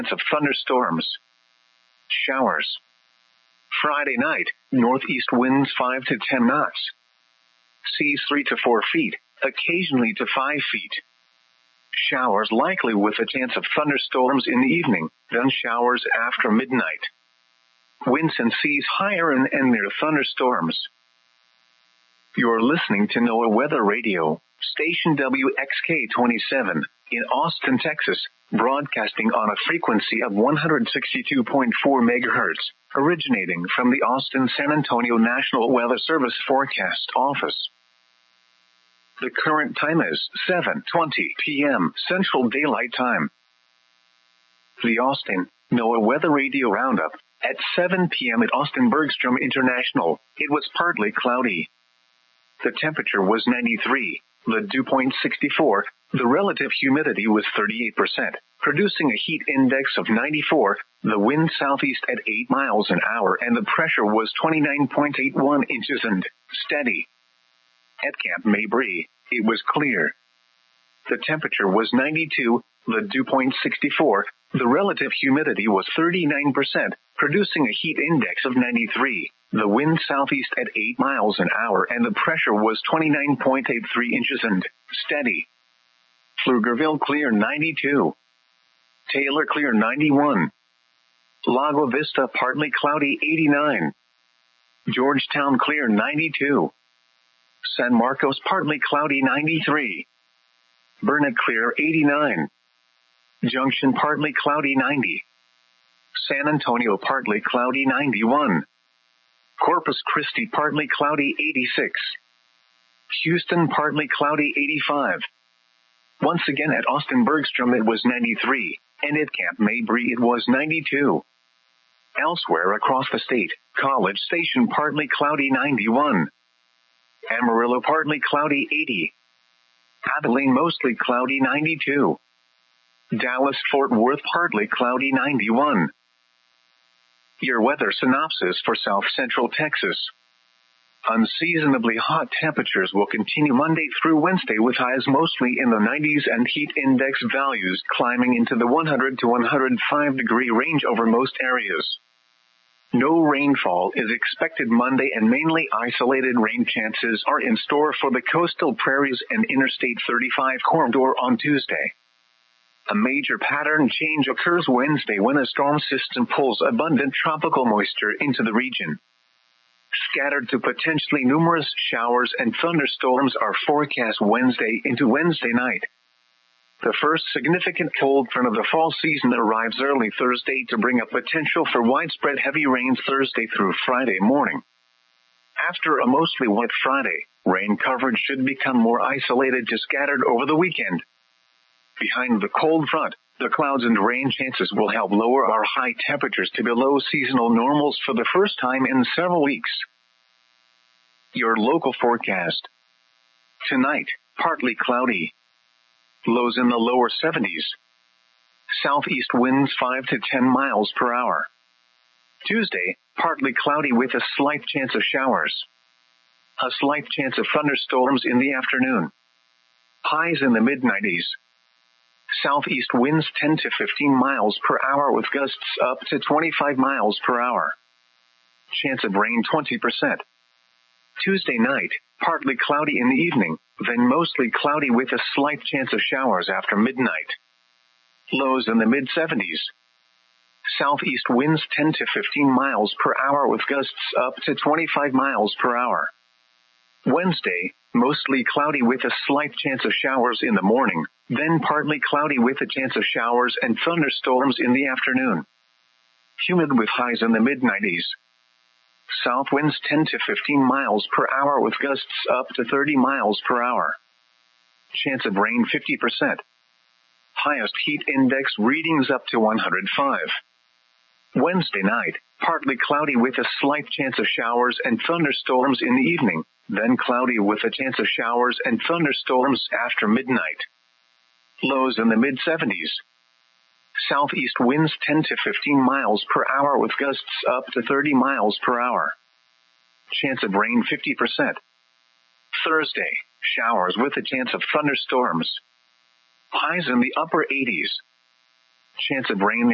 of thunderstorms. Showers. Friday night, northeast winds 5 to 10 knots. Seas 3 to 4 feet, occasionally to 5 feet. Showers likely with a chance of thunderstorms in the evening, then showers after midnight. Winds and seas higher and near thunderstorms. You're listening to NOAA Weather Radio, station WXK-27, in Austin, Texas, broadcasting on a frequency of 162.4 megahertz, originating from the Austin-San Antonio National Weather Service Forecast Office. The current time is 7:20 p.m. Central Daylight Time. The Austin NOAA Weather Radio Roundup. At 7 p.m. at Austin Bergstrom International, it was partly cloudy. The temperature was 93, the dew point 64, the relative humidity was 38%, producing a heat index of 94, the wind southeast at 8 miles an hour, and the pressure was 29.81 inches and steady. At Camp Mabry, it was clear. The temperature was 92, the dew point 64, the relative humidity was 39%, producing a heat index of 93, the wind southeast at 8 miles an hour, and the pressure was 29.83 inches and steady. Pflugerville clear 92. Taylor clear 91. Lago Vista partly cloudy 89. Georgetown clear 92. San Marcos partly cloudy 93. Burnet clear 89. Junction partly cloudy 90. San Antonio partly cloudy 91. Corpus Christi partly cloudy 86. Houston partly cloudy 85. Once again at Austin Bergstrom it was 93, and at Camp Mabry it was 92. Elsewhere across the state, College Station partly cloudy 91. Amarillo partly cloudy 80. Abilene mostly cloudy 92. Dallas-Fort Worth partly cloudy 91. Your weather synopsis for South Central Texas. Unseasonably hot temperatures will continue Monday through Wednesday with highs mostly in the 90s and heat index values climbing into the 100 to 105 degree range over most areas. No rainfall is expected Monday and mainly isolated rain chances are in store for the coastal prairies and Interstate 35 corridor on Tuesday. A major pattern change occurs Wednesday when a storm system pulls abundant tropical moisture into the region. Scattered to potentially numerous showers and thunderstorms are forecast Wednesday into Wednesday night. The first significant cold front of the fall season arrives early Thursday to bring a potential for widespread heavy rains Thursday through Friday morning. After a mostly wet Friday, rain coverage should become more isolated to scattered over the weekend. Behind the cold front, the clouds and rain chances will help lower our high temperatures to below seasonal normals for the first time in several weeks. Your local forecast. Tonight, partly cloudy. Lows in the lower 70s. Southeast winds 5 to 10 miles per hour. Tuesday, partly cloudy with a slight chance of showers. A slight chance of thunderstorms in the afternoon. Highs in the mid-90s. Southeast winds 10 to 15 miles per hour with gusts up to 25 miles per hour. Chance of rain 20%. Tuesday night, partly cloudy in the evening, then mostly cloudy with a slight chance of showers after midnight. Lows in the mid-70s. Southeast winds 10 to 15 miles per hour with gusts up to 25 miles per hour. Wednesday, mostly cloudy with a slight chance of showers in the morning, then partly cloudy with a chance of showers and thunderstorms in the afternoon. Humid with highs in the mid-90s. South winds 10 to 15 miles per hour with gusts up to 30 miles per hour. Chance of rain 50%. Highest heat index readings up to 105. Wednesday night, partly cloudy with a slight chance of showers and thunderstorms in the evening, then cloudy with a chance of showers and thunderstorms after midnight. Lows in the mid-70s. Southeast winds 10 to 15 miles per hour with gusts up to 30 miles per hour. Chance of rain 50%. Thursday, showers with a chance of thunderstorms. Highs in the upper 80s. Chance of rain